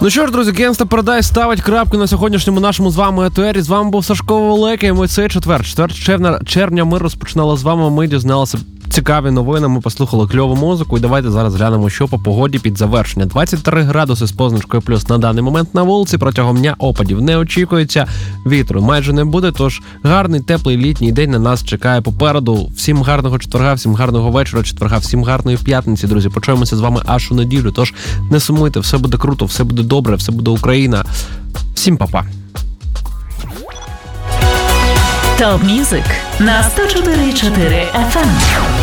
Ну що ж, друзі, Gangsta Paradise ставить крапку на сьогоднішньому нашому з вами етері. З вами був Сашко Волеки, і ми цей четвер червня ми розпочинали з вами, ми дізналися цікаві новини, ми послухали кльову музику, і давайте зараз глянемо, що по погоді під завершення. 23 градуси з позначкою плюс на даний момент на вулиці, протягом дня опадів не очікується, вітру майже не буде, тож гарний, теплий літній день на нас чекає попереду. Всім гарного четверга, всім гарного вечора четверга, всім гарної п'ятниці, друзі. Почуємося з вами аж у неділю, тож не сумуйте, все буде круто, все буде добре, все буде Україна. Всім па-па. Топ Мюзик на 104.4 FM.